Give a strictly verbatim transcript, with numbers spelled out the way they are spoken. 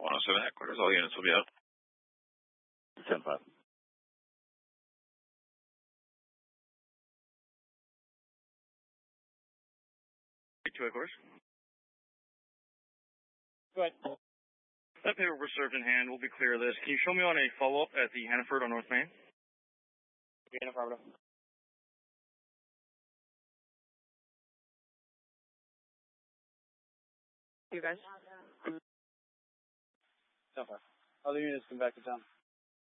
one oh seven headquarters. All units will be out. ten five. Two headquarters. Go ahead. That paperwork was served in hand. We'll be clear of this. Can you show me on a follow-up at the Hannaford on North Main? Okay, no problem. You guys? So far. Other units come back to town.